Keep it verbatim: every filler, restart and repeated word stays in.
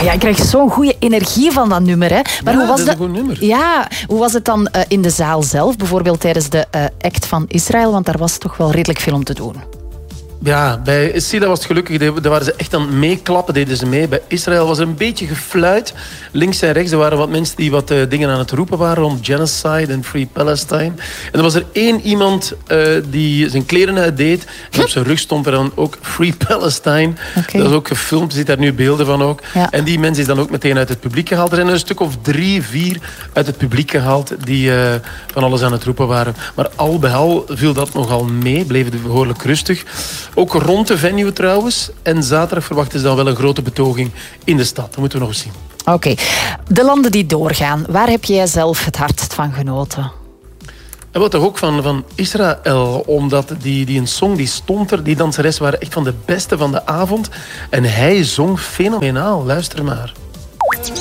Ja, ik krijg zo'n goede energie van dat nummer. Hè. Maar ja, hoe was dat is een goed nummer. Ja, hoe was het dan uh, in de zaal zelf? Bijvoorbeeld tijdens de uh, act van Israël, want daar was toch wel redelijk veel om te doen. Ja, bij Sila was het gelukkig. Daar waren ze echt aan het meeklappen, deden ze mee. Bij Israël was er een beetje gefluit. Links en rechts, er waren wat mensen die wat uh, dingen aan het roepen waren rond genocide en Free Palestine. En er was er één iemand uh, die zijn kleren uitdeed. En op zijn rug stond er dan ook Free Palestine. Okay. Dat is ook gefilmd, er zitten daar nu beelden van ook. Ja. En die mens is dan ook meteen uit het publiek gehaald. Er zijn er een stuk of drie, vier uit het publiek gehaald die uh, van alles aan het roepen waren. Maar al bij al viel dat nogal mee, bleef het behoorlijk rustig. Ook rond de venue trouwens. En zaterdag verwachten ze dan wel een grote betoging in de stad. Dat moeten we nog eens zien. Oké. Okay. De landen die doorgaan, waar heb jij zelf het hardst van genoten? En wat toch ook van, van Israël, omdat die, die een song die stond er, die danseressen waren echt van de beste van de avond. En hij zong fenomenaal. Luister maar.